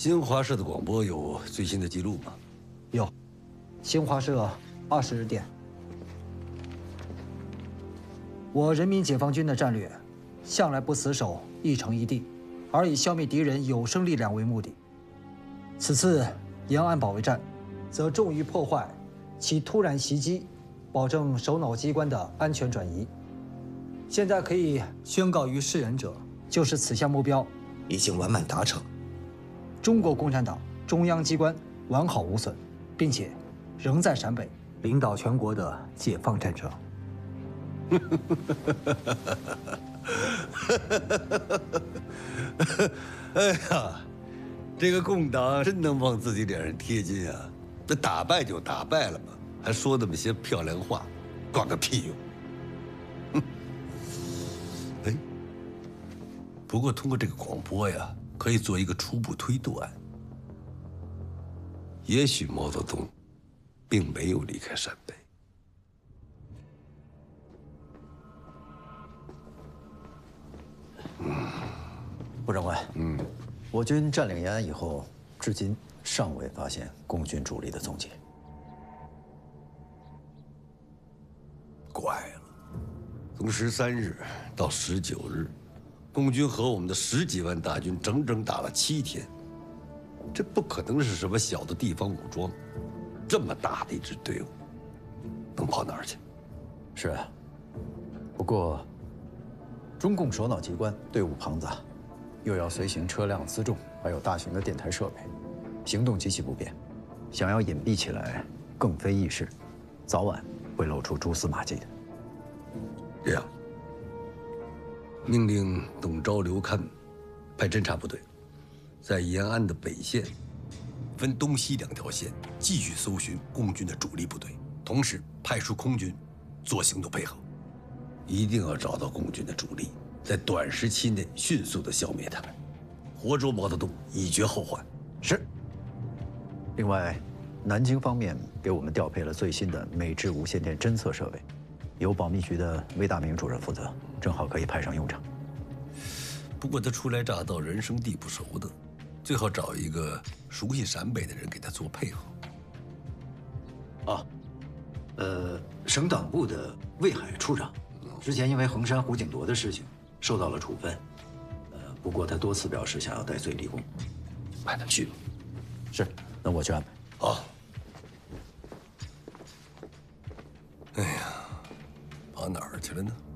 新华社的广播有最新的记录吗？ 有，新华社20日电。我人民解放军的战略，向来不死守一城一地，而以消灭敌人有生力量为目的。此次延安保卫战，则重于破坏其突然袭击，保证首脑机关的安全转移。现在可以宣告于世人者，就是此项目标已经完满达成。 中国共产党中央机关完好无损，并且仍在陕北领导全国的解放战争。 哎呀，这个共党真能往自己脸上贴金啊！这打败就打败了嘛，还说那么些漂亮话，管个屁用！哼！哎，不过通过这个广播呀，可以做一个初步推断。也许毛泽东并没有离开陕北。 部长官，我军占领延安以后，至今尚未发现共军主力的踪迹。 怪了，从13日到19日，共军和我们的10几万大军整整打了7天，这不可能是什么小的地方武装，这么大的一支队伍，能跑哪儿去？ 是啊，不过中共首脑机关队伍庞杂，又要随行车辆辎重，还有大型的电台设备，行动极其不便，想要隐蔽起来更非易事，早晚会露出蛛丝马迹的。 这样，命令董钊、刘戡派侦察部队，在延安的北线分东西2条线继续搜寻共军的主力部队，同时派出空军做行动配合，一定要找到共军的主力，在短时期内迅速地消灭他们，活捉毛泽东，以绝后患。 是。另外，南京方面给我们调配了最新的美制无线电侦测设备，由保密局的魏大明主任负责，正好可以派上用场。 不过他初来乍到，人生地不熟的，最好找一个熟悉陕北的人给他做配合。 啊，省党部的魏海处长，之前因为衡山胡景铎的事情受到了处分，不过他多次表示想要戴罪立功， 派他去吧。 是，那我去安排。 好。哎呀，跑哪儿去了呢？